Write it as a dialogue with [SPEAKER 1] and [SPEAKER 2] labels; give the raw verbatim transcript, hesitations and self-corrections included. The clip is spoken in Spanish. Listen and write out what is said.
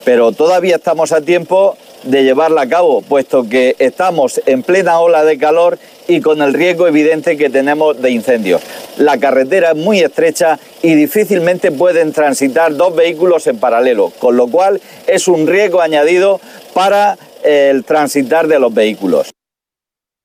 [SPEAKER 1] pero todavía estamos a tiempo de llevarla a cabo, puesto que estamos en plena ola de calor y con el riesgo evidente que tenemos de incendios. La carretera es muy estrecha y difícilmente pueden transitar dos vehículos en paralelo, con lo cual es un riesgo añadido para el transitar de los vehículos.